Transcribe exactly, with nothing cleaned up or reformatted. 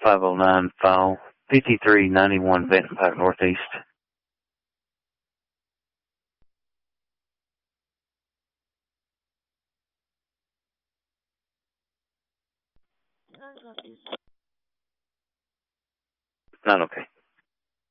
five oh nine file, fifty-three ninety-one Benton Pike Northeast. I got this. Not okay.